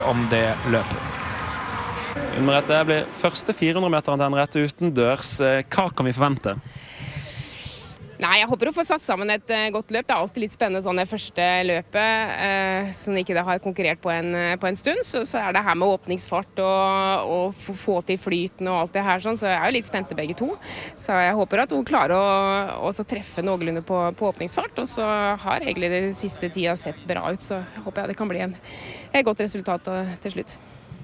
om det løpet. Merete, det blir første 400-meteren til Henriette utendørs. Hva kan vi forvente? Nei, jeg håper å få satt sammen et godt løp. Det er alltid litt spennende sånn det første løpet, som ikke det har konkurrert på en stund. Så er det her med åpningsfart og få til flyten og alt det her sånn, så jeg er jo litt spente begge to. Så jeg håper at hun klarer å treffe noenlunde på åpningsfart, og så har egentlig det siste tida sett bra ut, så jeg håper det kan bli et godt resultat til slutt.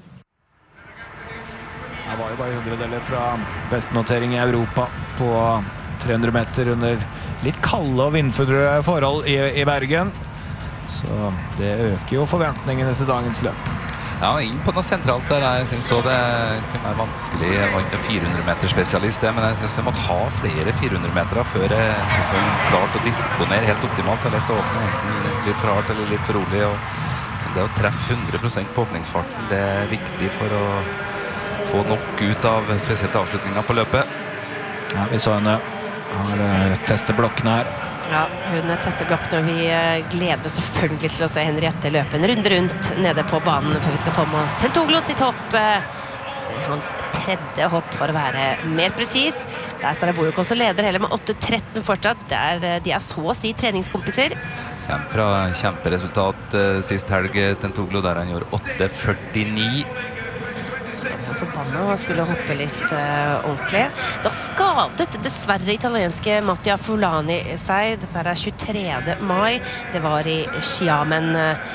Det var jo bare 100-deler fra bestnotering i Europa på 300 meter under litt kalde og vindfulle forhold i Bergen. Så det øker jo forventningene til dagens løp. Ja, inn på noe sentralt der. Jeg synes også det kunne være vanskelig. Jeg var ikke 400-meter spesialist, men jeg synes jeg måtte ha flere 400-meter før jeg liksom klart å disponere helt optimalt. Det er lett å åpne enten litt for hardt eller litt for rolig. Så det å treffe 100% på åpningsfarten, det er viktig for å få nok ut av spesielt avslutningen på løpet. Ja, vi så henne. Har testet blokkene her. Ja, hun tester blokkene, og vi gleder oss selvfølgelig til å se Henriette løpe en runde rundt nede på banen før vi skal få med oss Tentoglou sitt hopp. Det er hans tredje hopp for å være mer presis. Der står Boyokos og leder hele med 8.13 fortsatt. De er så å si treningskompiser. Kjem fra kjemperesultat sist helg, Tentoglou, der han gjorde 8.49. Forbanna og skulle hoppe litt ordentlig. Da skadet dessverre italienske Mattia Fulani seg. Dette er 23. mai. Det var i Xiamen.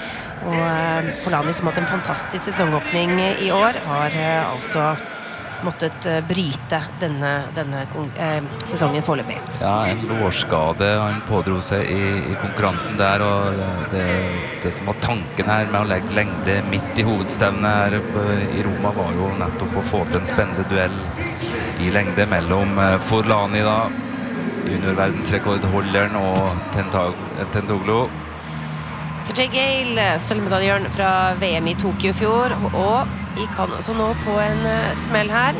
Og Fulani, som har hatt en fantastisk sesongåpning i år, har altså måttet bryte denne sesongen foreløpig. Ja, en lårskade han pådro seg i konkurransen der, og det som var tanken her med å legge lengde midt i hovedstevnet her i Roma var jo nettopp å få til en spennende duell i lengde mellom Forlani da, juniorverdensrekordholderen, og Tentoglou. TJ Gale, sølvmedaljøren fra VM i Tokyo i fjor, og gikk han også nå på en smell her.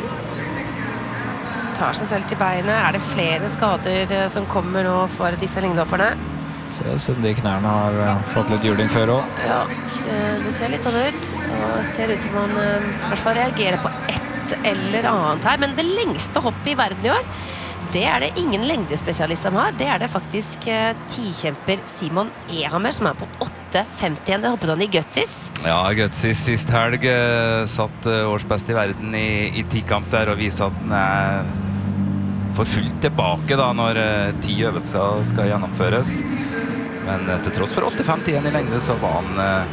Tar seg selv til beinet. Er det flere skader som kommer nå for disse lengdehopperne? Ser siden de knærne har fått litt juling før også. Ja, det ser litt sånn ut. Og ser ut som han i hvert fall reagerer på et eller annet her. Men det lengste hoppet i verden i år, det er det ingen lengdespesialist som har. Det er det faktisk tikjemper Simon Ehammer som er på 8.51. Det hoppet han i Gutsis. Ja, Gutsis sist helg satt årsbest i verden i tikamp der og viser at han er for fullt tilbake da når 10 øvelser skal gjennomføres. Men til tross for 8.51 i lengde så var han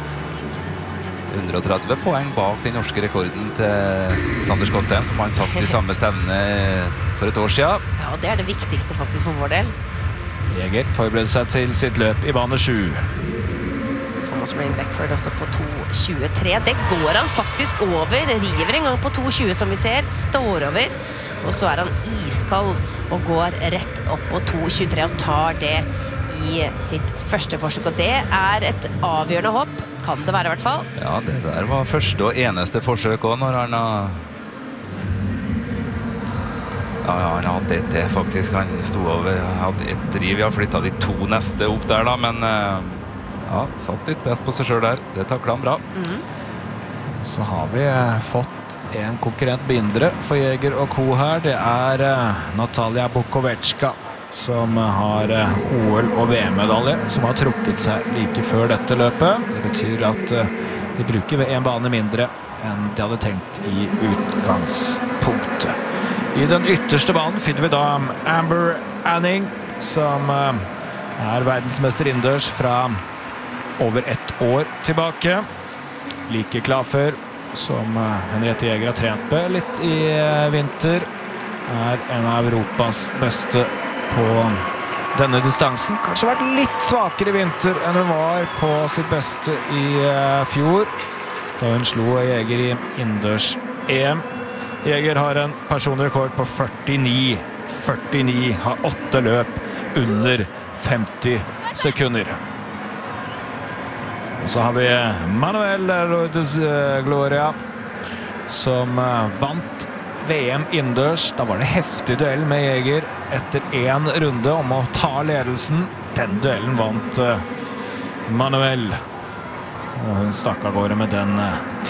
130 poeng bak den norske rekorden til Sander Skottheim, som han satt i samme stevne for et år siden. Ja, det er det viktigste faktisk for vår del. Jeger forbereder seg til sitt løp i bane 7. Så får man Rain Beckford også på 2.23. Det går han faktisk over. River en gang på 2.20 som vi ser. Står over. Og så er han iskald og går rett opp på 2.23 og tar det i sitt første forsøk. Og det er et avgjørende hopp. Kan det være i hvert fall. Ja, det der var første og eneste forsøk også når han har... Ja, han hadde et til faktisk. Han stod over, hadde et driv. Vi har flyttet de 2 neste opp der da, men ja, satt litt press på seg selv der. Det taklet han bra. Så har vi fått en konkurrent mindre for Jeger og Co her. Det er Natalia Bukovecka, som har OL- og VM-medalje, som har trukket seg like før dette løpet. Det betyr at de bruker en bane mindre enn de hadde tenkt i utgangspunktet. I den ytterste banen finner vi da Amber Anning, som er verdensmester innendørs fra over 1 år tilbake. Like klar før, som Henriette Jeger har trent med litt i vinter. Er en av Europas beste på denne distansen. Kanskje vært litt svakere i vinter enn hun var på sitt beste i fjor, da hun slo Jeger i innendørs EM. Jeger har en personlig rekord på 49. 49 har 8 løp under 50 sekunder. Og så har vi Manuel Lourdes Gloria, som vant VM innendørs. Da var det heftig duell med Jeger etter 1 runde om å ta ledelsen. Den duellen vant Manuel. Og hun stakk av gårde med den